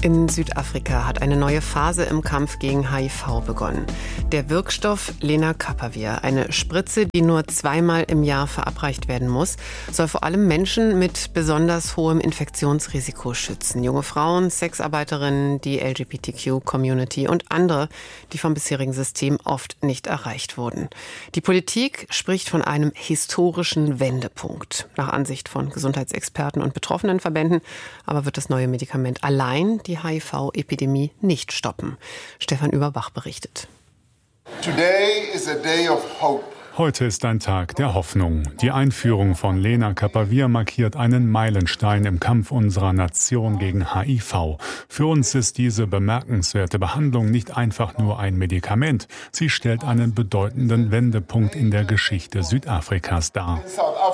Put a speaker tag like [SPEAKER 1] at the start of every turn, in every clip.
[SPEAKER 1] In Südafrika hat eine neue Phase im Kampf gegen HIV begonnen. Der Wirkstoff Lenacapavir, eine Spritze, die nur 2-mal im Jahr verabreicht werden muss, soll vor allem Menschen mit besonders hohem Infektionsrisiko schützen. Junge Frauen, Sexarbeiterinnen, die LGBTQ-Community und andere, die vom bisherigen System oft nicht erreicht wurden. Die Politik spricht von einem historischen Wendepunkt. Nach Ansicht von Gesundheitsexperten und betroffenen Verbänden aber wird das neue Medikament allein die HIV-Epidemie nicht stoppen. Stefan Überbach berichtet.
[SPEAKER 2] Heute ist ein Tag der Hoffnung. Die Einführung von Lenacapavir markiert einen Meilenstein im Kampf unserer Nation gegen HIV. Für uns ist diese bemerkenswerte Behandlung nicht einfach nur ein Medikament. Sie stellt einen bedeutenden Wendepunkt in der Geschichte Südafrikas dar.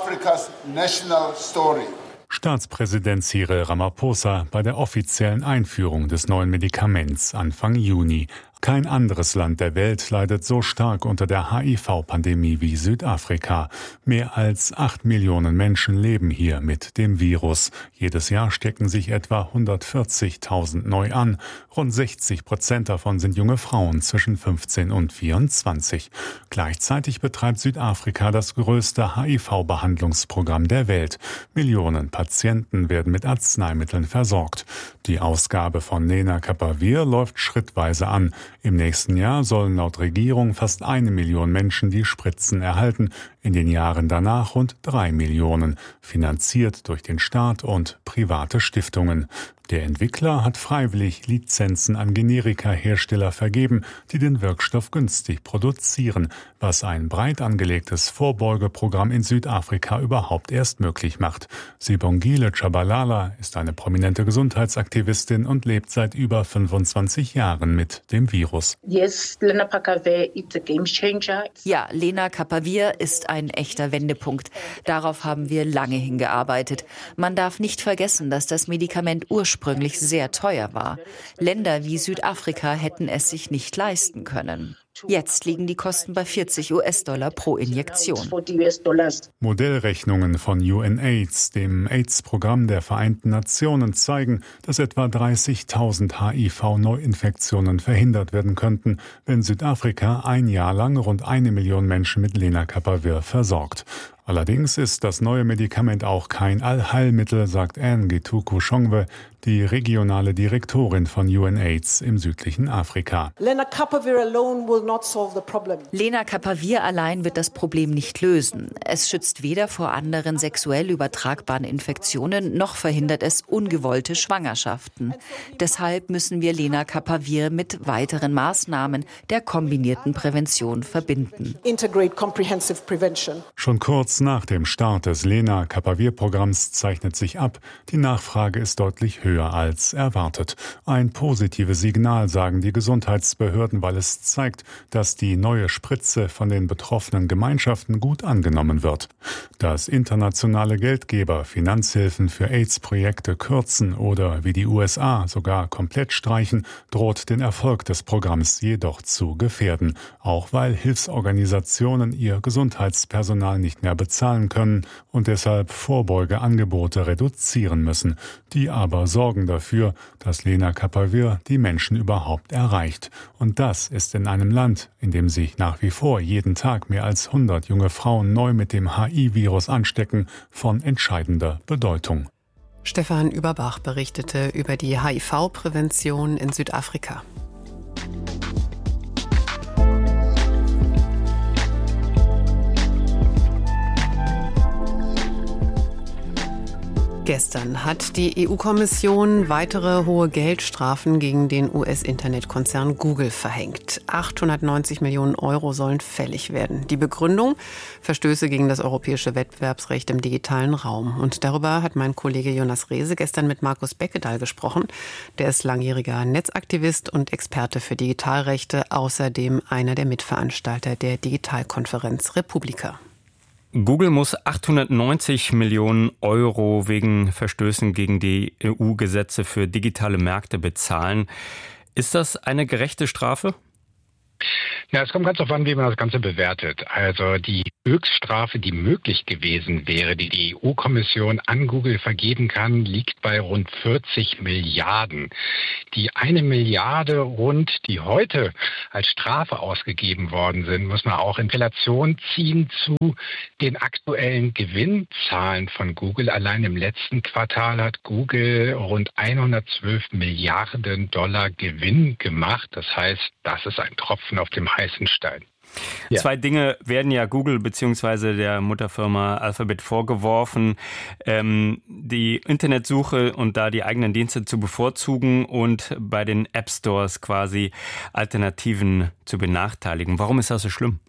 [SPEAKER 2] Staatspräsident Cyril Ramaphosa bei der offiziellen Einführung des neuen Medikaments Anfang Juni. Kein anderes Land der Welt leidet so stark unter der HIV-Pandemie wie Südafrika. Mehr als 8 Millionen Menschen leben hier mit dem Virus. Jedes Jahr stecken sich etwa 140.000 neu an. Rund 60% davon sind junge Frauen zwischen 15 und 24. Gleichzeitig betreibt Südafrika das größte HIV-Behandlungsprogramm der Welt. Millionen Patienten werden mit Arzneimitteln versorgt. Die Ausgabe von Lenacapavir läuft schrittweise an. Im nächsten Jahr sollen laut Regierung fast 1 Million Menschen die Spritzen erhalten, in den Jahren danach rund 3 Millionen, finanziert durch den Staat und private Stiftungen. Der Entwickler hat freiwillig Lizenzen an Generika-Hersteller vergeben, die den Wirkstoff günstig produzieren, was ein breit angelegtes Vorbeugeprogramm in Südafrika überhaupt erst möglich macht. Sibongile Tshabalala ist eine prominente Gesundheitsaktivistin und lebt seit über 25 Jahren mit dem Virus.
[SPEAKER 3] Ja, Lenacapavir ist ein echter Wendepunkt. Darauf haben wir lange hingearbeitet. Man darf nicht vergessen, dass das Medikament ursprünglich sehr teuer war. Länder wie Südafrika hätten es sich nicht leisten können. Jetzt liegen die Kosten bei $40 pro Injektion.
[SPEAKER 2] Modellrechnungen von UNAIDS, dem AIDS-Programm der Vereinten Nationen, zeigen, dass etwa 30.000 HIV-Neuinfektionen verhindert werden könnten, wenn Südafrika ein Jahr lang rund 1 Million Menschen mit Lenacapavir versorgt. Allerdings ist das neue Medikament auch kein Allheilmittel, sagt Anne Gituku-Shongwe, die regionale Direktorin von UNAIDS im südlichen Afrika.
[SPEAKER 3] Lenacapavir allein wird das Problem nicht lösen. Es schützt weder vor anderen sexuell übertragbaren Infektionen, noch verhindert es ungewollte Schwangerschaften. Deshalb müssen wir Lenacapavir mit weiteren Maßnahmen der kombinierten Prävention verbinden.
[SPEAKER 2] Schon kurz nach dem Start des Lenacapavir-Programms zeichnet sich ab, die Nachfrage ist deutlich höher als erwartet. Ein positives Signal, sagen die Gesundheitsbehörden, weil es zeigt, dass die neue Spritze von den betroffenen Gemeinschaften gut angenommen wird. Dass internationale Geldgeber Finanzhilfen für AIDS-Projekte kürzen oder wie die USA sogar komplett streichen, droht den Erfolg des Programms jedoch zu gefährden, auch weil Hilfsorganisationen ihr Gesundheitspersonal nicht mehr bezahlen können und deshalb Vorbeugeangebote reduzieren müssen. Die aber sorgen dafür, dass Lenacapavir die Menschen überhaupt erreicht. Und das ist in einem Land, in dem sich nach wie vor jeden Tag mehr als 100 junge Frauen neu mit dem HIV-Virus anstecken, von entscheidender Bedeutung.
[SPEAKER 1] Stefan Überbach berichtete über die HIV-Prävention in Südafrika. Gestern hat die EU-Kommission weitere hohe Geldstrafen gegen den US-Internetkonzern Google verhängt. 890 Millionen Euro sollen fällig werden. Die Begründung: Verstöße gegen das europäische Wettbewerbsrecht im digitalen Raum. Und darüber hat mein Kollege Jonas Rehse gestern mit Markus Beckedahl gesprochen. Der ist langjähriger Netzaktivist und Experte für Digitalrechte, außerdem einer der Mitveranstalter der Digitalkonferenz Republika.
[SPEAKER 4] Google muss 890 Millionen Euro wegen Verstößen gegen die EU-Gesetze für digitale Märkte bezahlen. Ist das eine gerechte Strafe?
[SPEAKER 5] Ja, es kommt ganz darauf an, wie man das Ganze bewertet. Also die Höchststrafe, die möglich gewesen wäre, die die EU-Kommission an Google vergeben kann, liegt bei rund 40 Milliarden. Die 1 Milliarde rund, die heute als Strafe ausgegeben worden sind, muss man auch in Relation ziehen zu den aktuellen Gewinnzahlen von Google. Allein im letzten Quartal hat Google rund 112 Milliarden Dollar Gewinn gemacht. Das heißt, das ist ein Tropfen auf dem heißen Stein.
[SPEAKER 4] Ja. Zwei Dinge werden ja Google bzw. der Mutterfirma Alphabet vorgeworfen, die Internetsuche und da die eigenen Dienste zu bevorzugen und bei den App Stores quasi Alternativen zu benachteiligen. Warum ist das so schlimm?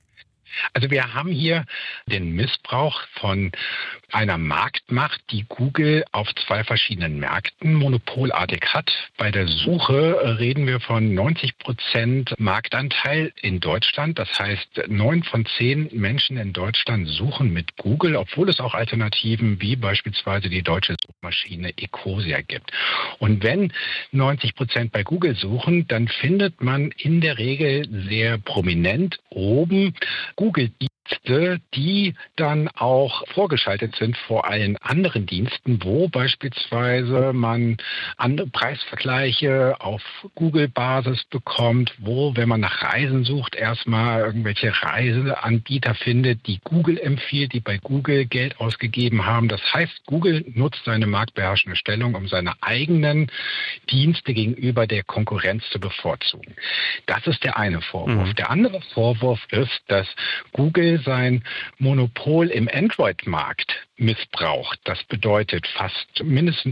[SPEAKER 5] Also wir haben hier den Missbrauch von einer Marktmacht, die Google auf 2 verschiedenen Märkten monopolartig hat. Bei der Suche reden wir von 90% Marktanteil in Deutschland. Das heißt, 9 von 10 Menschen in Deutschland suchen mit Google, obwohl es auch Alternativen wie beispielsweise die deutsche Suchmaschine Ecosia gibt. Und wenn 90% bei Google suchen, dann findet man in der Regel sehr prominent oben Google-Dienste, die dann auch vorgeschaltet sind vor allen anderen Diensten, wo beispielsweise man andere Preisvergleiche auf Google-Basis bekommt, wo, wenn man nach Reisen sucht, erstmal irgendwelche Reiseanbieter findet, die Google empfiehlt, die bei Google Geld ausgegeben haben. Das heißt, Google nutzt seine marktbeherrschende Stellung, um seine eigenen Dienste gegenüber der Konkurrenz zu bevorzugen. Das ist der eine Vorwurf. Der andere Vorwurf ist, dass Google sein Monopol im Android-Markt missbraucht. Das bedeutet, fast mindestens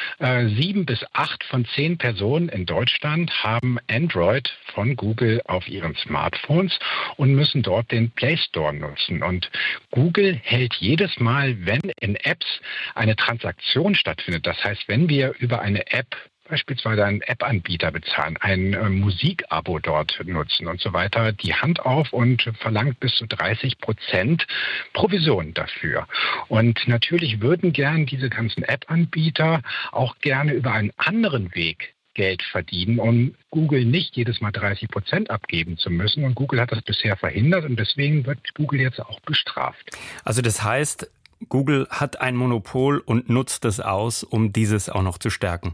[SPEAKER 5] 7 bis 8 von 10 Personen in Deutschland haben Android von Google auf ihren Smartphones und müssen dort den Play Store nutzen. Und Google hält jedes Mal, wenn in Apps eine Transaktion stattfindet, das heißt, wenn wir über eine App beispielsweise einen App-Anbieter bezahlen, ein Musikabo dort nutzen und so weiter, die Hand auf und verlangt bis zu 30% Provision dafür. Und natürlich würden gern diese ganzen App-Anbieter auch gerne über einen anderen Weg Geld verdienen, um Google nicht jedes Mal 30% abgeben zu müssen. Und Google hat das bisher verhindert und deswegen wird Google jetzt auch bestraft.
[SPEAKER 4] Also das heißt, Google hat ein Monopol und nutzt es aus, um dieses auch noch zu stärken.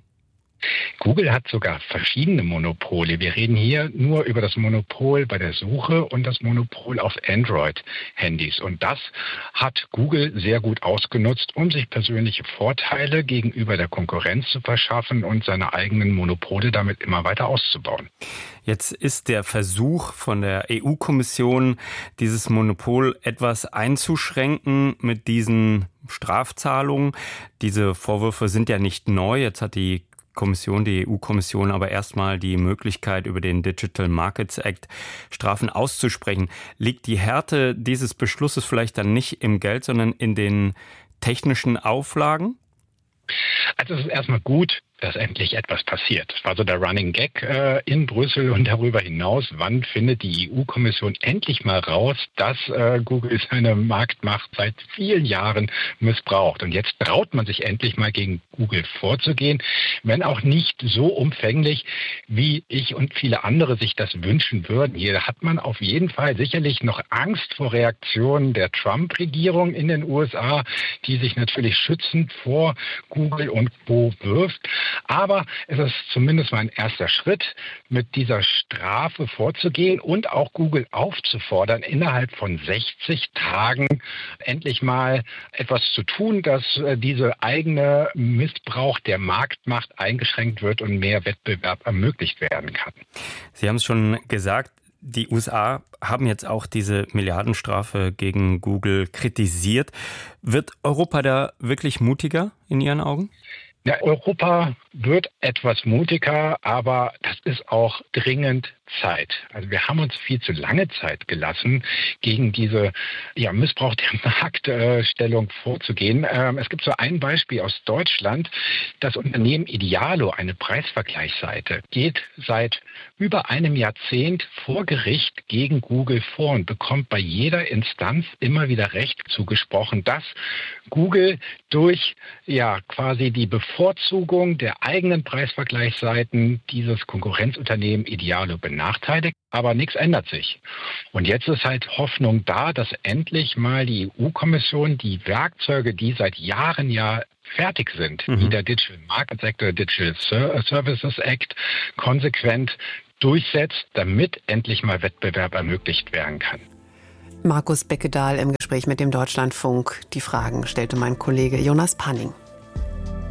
[SPEAKER 5] Google hat sogar verschiedene Monopole. Wir reden hier nur über das Monopol bei der Suche und das Monopol auf Android-Handys. Und das hat Google sehr gut ausgenutzt, um sich persönliche Vorteile gegenüber der Konkurrenz zu verschaffen und seine eigenen Monopole damit immer weiter auszubauen.
[SPEAKER 4] Jetzt ist der Versuch von der EU-Kommission, dieses Monopol etwas einzuschränken mit diesen Strafzahlungen. Diese Vorwürfe sind ja nicht neu. Jetzt hat die EU-Kommission aber erstmal die Möglichkeit, über den Digital Markets Act Strafen auszusprechen. Liegt die Härte dieses Beschlusses vielleicht dann nicht im Geld, sondern in den technischen Auflagen?
[SPEAKER 5] Also es ist erstmal gut, dass endlich etwas passiert. Das war so der Running Gag in Brüssel und darüber hinaus. Wann findet die EU-Kommission endlich mal raus, dass Google seine Marktmacht seit vielen Jahren missbraucht? Und jetzt traut man sich endlich mal gegen Google vorzugehen, wenn auch nicht so umfänglich, wie ich und viele andere sich das wünschen würden. Hier hat man auf jeden Fall sicherlich noch Angst vor Reaktionen der Trump-Regierung in den USA, die sich natürlich schützend vor Google und Co. wirft. Aber es ist zumindest mal ein erster Schritt, mit dieser Strafe vorzugehen und auch Google aufzufordern, innerhalb von 60 Tagen endlich mal etwas zu tun, dass diese eigene Missbrauch der Marktmacht eingeschränkt wird und mehr Wettbewerb ermöglicht werden kann.
[SPEAKER 4] Sie haben es schon gesagt, die USA haben jetzt auch diese Milliardenstrafe gegen Google kritisiert. Wird Europa da wirklich mutiger in Ihren Augen?
[SPEAKER 5] Ja, Europa wird etwas mutiger, aber das ist auch dringend Zeit. Also wir haben uns viel zu lange Zeit gelassen, gegen diese Missbrauch der Marktstellung vorzugehen. Es gibt so ein Beispiel aus Deutschland. Das Unternehmen Idealo, eine Preisvergleichsseite, geht seit über einem Jahrzehnt vor Gericht gegen Google vor und bekommt bei jeder Instanz immer wieder Recht zugesprochen, dass Google durch quasi die Bevorzugung der eigenen Preisvergleichsseiten dieses Konkurrenzunternehmen Idealo benutzt benachteiligt, aber nichts ändert sich. Und jetzt ist halt Hoffnung da, dass endlich mal die EU-Kommission die Werkzeuge, die seit Jahren ja fertig sind, wie der Digital Markets Act oder Digital Services Act, konsequent durchsetzt, damit endlich mal Wettbewerb ermöglicht werden kann.
[SPEAKER 1] Markus Beckedahl im Gespräch mit dem Deutschlandfunk. Die Fragen stellte mein Kollege Jonas Panning.